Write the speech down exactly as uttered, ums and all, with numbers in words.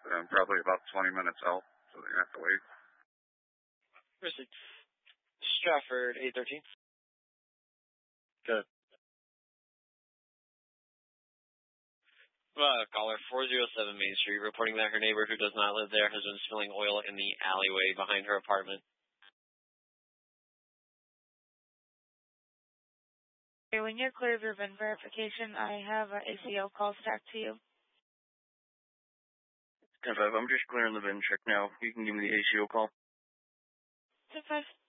and probably about twenty minutes out, so they have to wait. Received. Stratford, eight thirteen. Good. Uh, caller four oh seven Main Street reporting that her neighbor who does not live there has been spilling oil in the alleyway behind her apartment. Okay, when you're clear of your V I N verification, I have an A C L call stacked to you. ten five, I'm just clearing the V I N check now. You can give me the A C O call. ten five.